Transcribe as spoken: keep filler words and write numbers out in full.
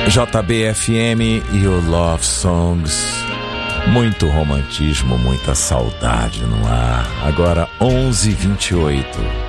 J B F M e o Love Songs. Muito romantismo, muita saudade no ar. Agora onze e vinte e oito.